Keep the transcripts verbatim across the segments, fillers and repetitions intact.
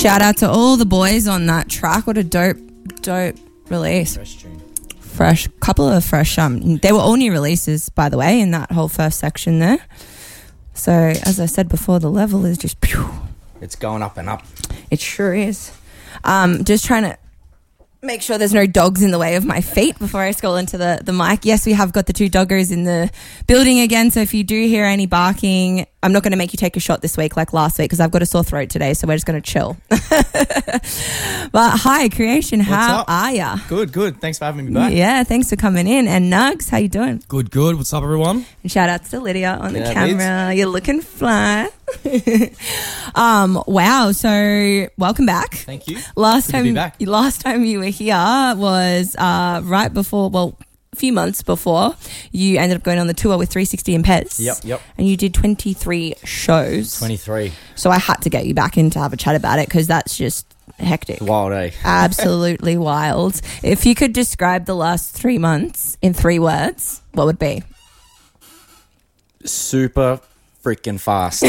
Shout out to all the boys on that track. What a dope, dope release. Fresh tune. Fresh, couple of fresh. Um, they were all new releases, by the way, in that whole first section there. So, as I said before, the level is just pew. It's going up and up. It sure is. Um, just trying to make sure there's no dogs in the way of my feet before I scroll into the, the mic. Yes, we have got the two doggers in the building again, so if you do hear any barking, I'm not going to make you take a shot this week like last week because I've got a sore throat today, so we're just going to chill. But hi, Creation, how are ya? Good, good. Thanks for having me back. Yeah, thanks for coming in. And Nugs, how you doing? Good, good. What's up, everyone? And shout outs to Lydia on the Yeah, camera. Lids. You're looking fly. um, wow. So welcome back. Thank you. Last Good time, to be back. last time you were here was uh, right before, well, a few months before you ended up going on the tour with three sixty and Pez. Yep, yep. And you did twenty-three shows. twenty-three. So I had to get you back in to have a chat about it because that's just hectic. Wild, eh? Absolutely wild. If you could describe the last three months in three words, what would it be? Super freaking fast.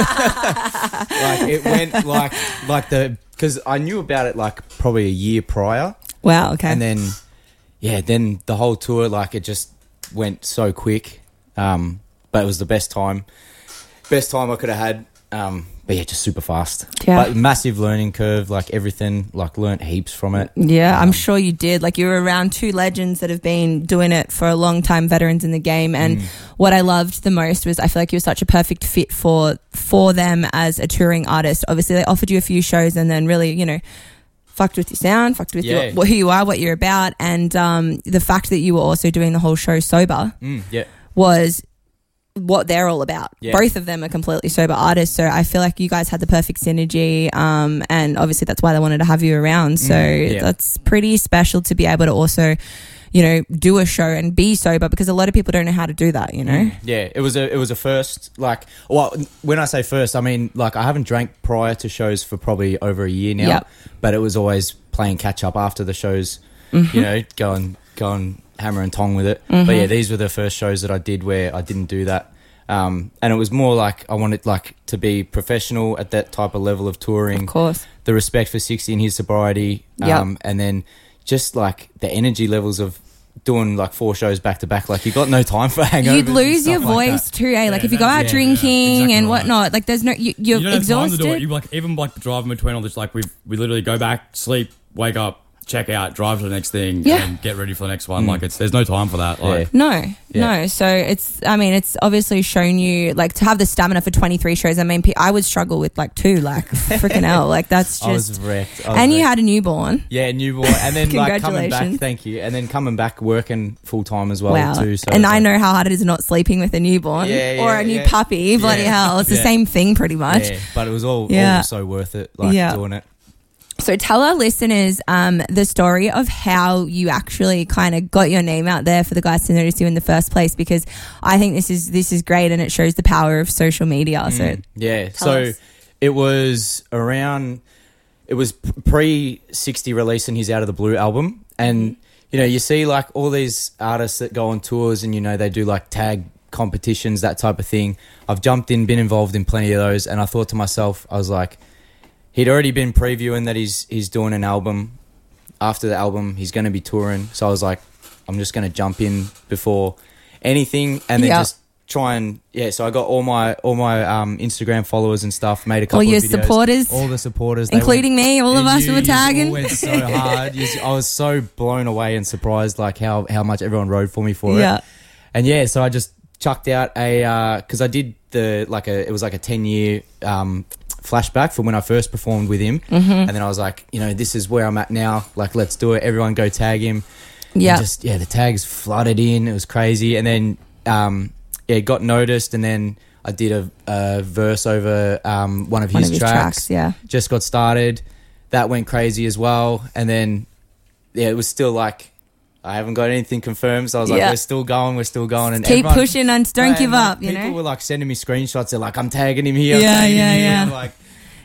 Like it went like like the because I knew about it like probably a year prior, Wow, okay. and then yeah, then the whole tour like it just went so quick. Um, but it was the best time, best time I could have had. Um, but yeah, just super fast. Yeah. But massive learning curve, like everything, like learnt heaps from it. Yeah, I'm Um, sure you did. Like, you were around two legends that have been doing it for a long time, veterans in the game. And Mm. what I loved the most was I feel like you were such a perfect fit for for them as a touring artist. Obviously, they offered you a few shows and then really, you know, fucked with your sound, fucked with Yeah. your, who you are, what you're about. And um, the fact that you were also doing the whole show sober Mm, yeah. was what they're all about. Yeah. Both of them are completely sober artists, so I feel like you guys had the perfect synergy, um, and obviously that's why they wanted to have you around. So Mm, yeah. that's pretty special to be able to also, you know, do a show and be sober, because a lot of people don't know how to do that, you know. Yeah, it was a it was a first. Like, well, when I say first, I mean like I haven't drank prior to shows for probably over a year now. Yep. But it was always playing catch up after the shows. Mm-hmm. You know, going going hammer and tong with it. But yeah, these were the first shows that I did where I didn't do that. Um, and it was more like I wanted like to be professional at that type of level of touring. Of course. The respect for sixty and his sobriety. Yep. Um, and then just like the energy levels of doing like four shows back to back, like you got no time for hangovers. You'd lose and your stuff like voice that. too, eh? Like Yeah, if you go that's- out yeah, drinking yeah, exactly and right. whatnot, like there's no, you, you're You don't have time to do it. exhausted. You like even like driving between all this. Like we we literally go back, sleep, wake up, check out, drive to the next thing, Yeah. and get ready for the next one. Like it's there's no time for that. Like, No, Yeah. no. So it's, I mean, it's obviously shown you, like, to have the stamina for twenty-three shows. I mean, pe- I would struggle with like two, like freaking hell. Like that's I was just, wrecked. I was and you wrecked. had a newborn. Yeah, newborn, and then like coming back. Congratulations. Thank you, and then coming back working full time as well Wow. too. So and I like, know how hard it is not sleeping with a newborn Yeah, or yeah, a new yeah. puppy. Bloody Yeah. hell. It's the Yeah. same thing pretty much. Yeah, but it was all, Yeah. all so worth it. Like Yeah. doing it. So tell our listeners um, the story of how you actually kind of got your name out there for the guys to notice you in the first place, because I think this is this is great and it shows the power of social media. So Mm, yeah. tell So us. it was around. It was pre sixty releasing his Out of the Blue album, and Mm-hmm. you know you see like all these artists that go on tours, and you know they do like tag competitions, that type of thing. I've jumped in, been involved in plenty of those, and I thought to myself, I was like, he'd already been previewing that he's he's doing an album. After the album, he's going to be touring. So I was like, I'm just going to jump in before anything, and then Yeah. just try and yeah. So I got all my all my um, Instagram followers and stuff. Made a couple all your of videos. supporters, all the supporters, they including went- me, all of and us you- who were you tagging. all went so hard. You- I was so blown away and surprised, like how how much everyone rode for me for Yeah. it. And yeah, so I just chucked out a because I did the like a it was like a ten year um, flashback from when I first performed with him, Mm-hmm. and then I was like, you know, this is where I'm at now. Like, let's do it. Everyone go tag him. Yeah. And just yeah, the tags flooded in. It was crazy, and then um, yeah, it got noticed, and then I did a, a verse over um, one of One his, of his tracks. tracks, yeah. Just got started. That went crazy as well, and then yeah, it was still like. I haven't got anything confirmed, so I was like, Yeah. we're still going, we're still going. And Keep everyone- pushing and don't Right, give and, like, up, you people know? were like sending me screenshots. They're like, I'm tagging him here. I'm Yeah, tagging yeah, him here. yeah. I'm like,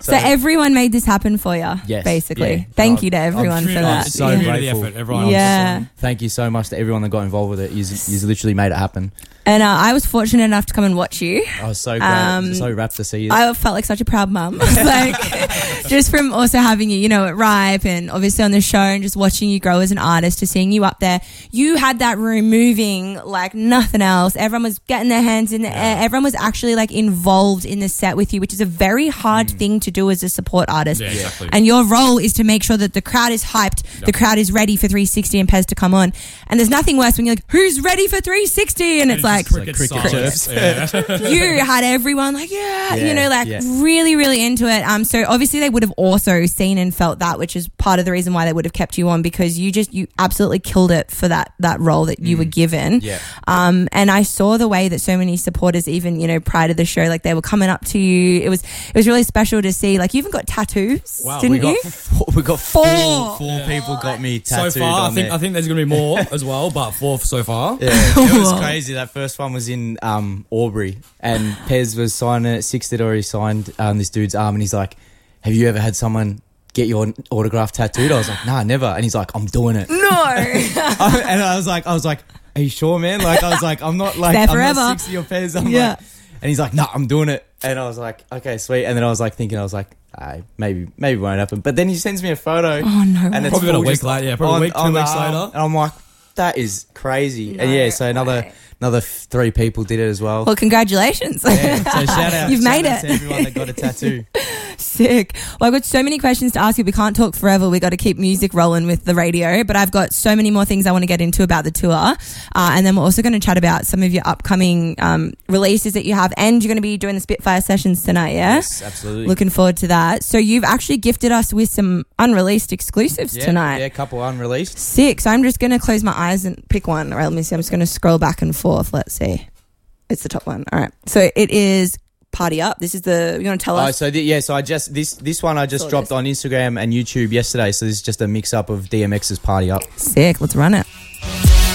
So, everyone made this happen for you, Yes, basically. yeah. Thank I'm- you to everyone for Community- that. it's so community grateful. effort, everyone. Yeah. Thank you so much to everyone that got involved with it. You've literally made it happen. And uh, I was fortunate enough to come and watch you. I was so glad, Um, so wrapped to see you. I felt like such a proud mum. Like, just from also having you, you know, at Ripe and obviously on the show and just watching you grow as an artist, to seeing you up there. You had that room moving like nothing else. Everyone was getting their hands in the air. Everyone was actually like involved in the set with you, which is a very hard Mm. thing to do as a support artist. Yeah, exactly. And your role is to make sure that the crowd is hyped, Yep. the crowd is ready for three sixty and Pez to come on. And there's nothing worse when you're like, who's ready for three sixty? And it's like, cricket, cricket silence. chirps. Yeah. you had everyone like, yeah, Yeah, you know, like yeah. really, really into it. Um, so obviously they would have also seen and felt that, which is part of the reason why they would have kept you on, because you just, you absolutely killed it for that, that role that you were given. Yeah. Um, and I saw the way that so many supporters, even, you know, prior to the show, like they were coming up to you. It was, it was really special to see, like you even got tattoos, Wow, didn't we got you? four, we got four, Four. four people got me So tattooed far, I on think there. I think there's going to be more as well, but four so far. Yeah, it was crazy. That first one was in um, Albury, and Pez was signing it. Six had already signed um, this dude's arm, and he's like, "Have you ever had someone get your autograph tattooed?" I was like, "Nah, never." And he's like, "I'm doing it." No. and I was like, "I was like, are you sure, man?" Like, I was like, "I'm not like There I'm forever. not sixty or Pez." I'm Yeah. like, and he's like, "No, I'm doing it." And I was like, "Okay, sweet." And then I was like thinking, I was like, "Aye, maybe, maybe it won't happen." But then he sends me a photo. Oh, no And way. it's Probably about a full week just later, yeah, probably a on- week, two on the weeks arm. later. And I'm like, that is crazy. No and yeah, so another way. another f- three people did it as well. Well, congratulations. Yeah, so shout out, You've shout made out it. to everyone that got a tattoo. Sick. Well, I've got so many questions to ask you. We can't talk forever. We've got to keep music rolling with the radio. But I've got so many more things I want to get into about the tour. Uh, and then we're also going to chat about some of your upcoming um, releases that you have. And you're going to be doing the Spitfire sessions tonight, yeah? Yes, absolutely. Looking forward to that. So you've actually gifted us with some unreleased exclusives yeah, tonight. Yeah, a couple unreleased. Sick. So I'm just going to close my eyes and pick one. All right, let me see. I'm just going to scroll back and forth. Let's see. It's the top one. All right. So it is Party Up. This is the, you want to tell Oh, us? so the, yeah, so I just this this one I just Saw dropped this. on Instagram and YouTube yesterday. So this is just a mix up of D M X's Party Up. Sick. Let's run it.